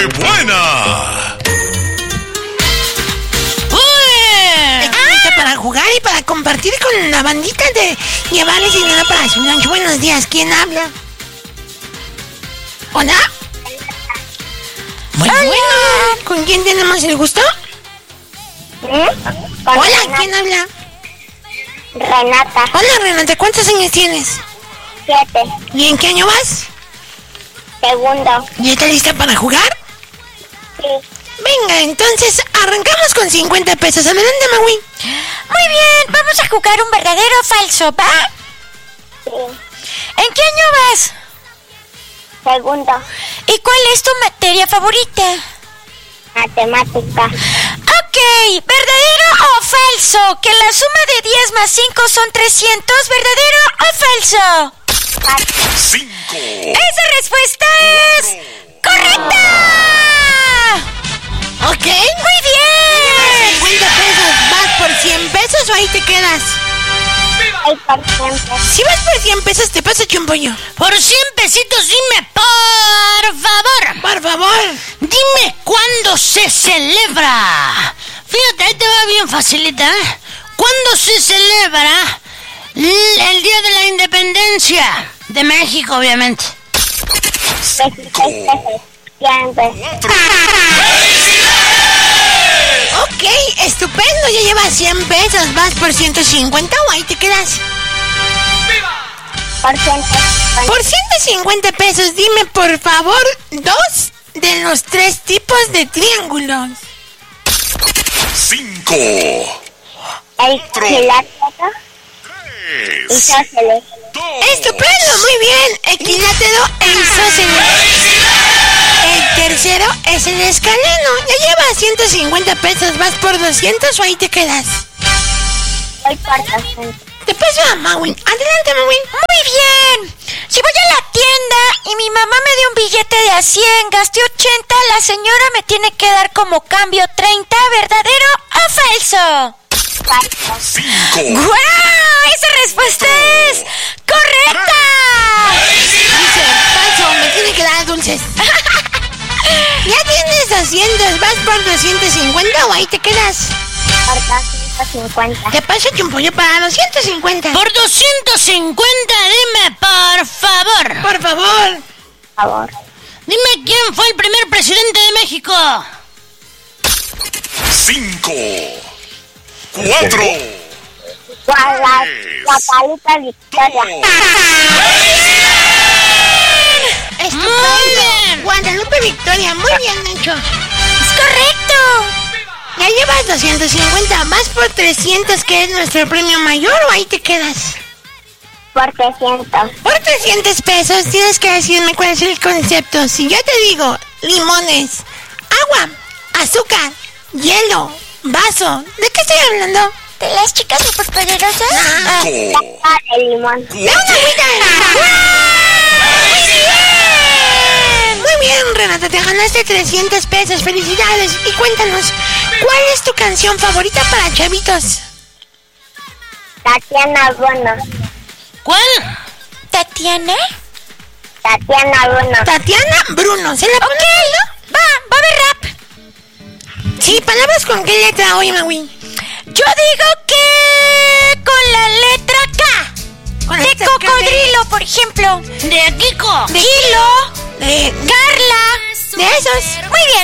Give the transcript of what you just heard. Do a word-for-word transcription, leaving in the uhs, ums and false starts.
Buena. Para jugar y para compartir con la bandita de llevarles dinero para su lunch. Buenos días, ¿quién habla? ¿Hola? Muy bueno. ¿Con quién tenemos el gusto? ¿Eh? Hola, Renata. ¿quién habla? Renata. Hola, Renata, ¿cuántos años tienes? Siete. ¿Y en qué año vas? Segundo. ¿Ya estás lista para jugar? Sí. Venga, entonces arrancamos con cincuenta pesos. Adelante, Maui. Muy bien, vamos a jugar un verdadero o falso, ¿va? Sí. ¿En qué año vas? Segundo. ¿Y cuál es tu materia favorita? Matemática. Ok, ¿verdadero o falso? Que la suma de diez más cinco son trescientos, ¿verdadero o falso? Cinco. ¡Esa respuesta es correcta! Ok. ¡Muy bien! cincuenta pesos. ¿Vas por cien pesos o ahí te quedas? Seis por ciento. Si vas por cien pesos, te pasa chumpollo. Por cien pesitos, dime, por favor. Por favor. Dime cuándo se celebra. Fíjate, ahí te va bien facilita, ¿eh? ¿Cuándo se celebra l- el Día de la Independencia? De México, obviamente. Veintiséis pesos. Siempre. Ok, estupendo. Ya llevas cien pesos. ¿Vas por ciento cincuenta o ahí te quedas? Por ciento. Por ciento cincuenta pesos, dime por favor dos de los tres tipos de triángulos. Cinco. El quilátero y Tres. isósceles. Dos. Estupendo, muy bien. Equilátero e isósceles. El tercero es el escaleno. Ya llevas ciento cincuenta pesos. ¿Vas por doscientos o ahí te quedas? Voy por doscientos. Te paso a Mawin. Adelante, Mawin. Muy bien. Si voy a la tienda y mi mamá me dio un billete de a cien, gasté ochenta, la señora me tiene que dar como cambio treinta, ¿verdadero o falso? Falso. Cinco. ¡Guau! ¡Esa respuesta es correcta! Dice, falso, me tiene que dar dulces. Ya tienes doscientos. ¿Vas por doscientos cincuenta o ahí te quedas? Por doscientos cincuenta. Te paso chumpollo para doscientos cincuenta. Por doscientos cincuenta, dime, por favor. Por favor. Por favor. Dime quién fue el primer presidente de México. Cinco. Cuatro. Guala- Guadalupe Victoria. Estupendo. Muy bien. Guadalupe Victoria, muy bien hecho. Es correcto. Ya llevas doscientos cincuenta, ¿vas por trescientos que es nuestro premio mayor o ahí te quedas? Por trescientos. Por trescientos pesos tienes que decirme cuál es el concepto. Si yo te digo limones, agua, azúcar, hielo, vaso, ¿de qué estoy hablando? ¿De las chicas superpoderosas? Ah, Cinco. Ah, de limón. ¡De una agüita! ¡Muy bien! Muy bien, Renata, te ganaste trescientos pesos. ¡Felicidades! Y cuéntanos, ¿cuál es tu canción favorita para chavitos? Tatiana Bruno. ¿Cuál? ¿Tatiana? Tatiana Bruno. Tatiana Bruno, ¿se la pone? Ok, va, va a haber rap. Sí, palabras con qué letra hoy, Maui. Yo digo que con la letra K. Con la De letra K de- cocodrilo, por ejemplo. De Kiko. De Kilo. De, Carla. de esos. Muy bien.